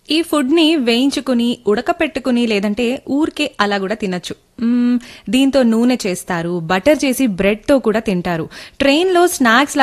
ఈ ఫుడ్ ని వేయించుకుని ఉడకపెట్టుకుని లేదంటే ఊరికే అలా కూడా తినొచ్చు. దీంతో నూనె చేస్తారు, బటర్ చేసి బ్రెడ్ తో కూడా తింటారు. ట్రైన్ లో స్నాక్స్